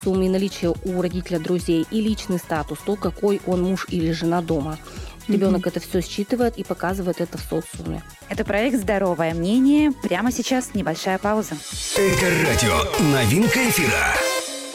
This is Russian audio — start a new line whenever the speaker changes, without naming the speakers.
и наличие у родителя друзей, и личный статус, то, какой он муж или жена дома. Ребенок это все считывает и показывает это в социуме.
Это проект «Здоровое мнение». Прямо сейчас небольшая пауза.
Эко-радио. Новинка эфира.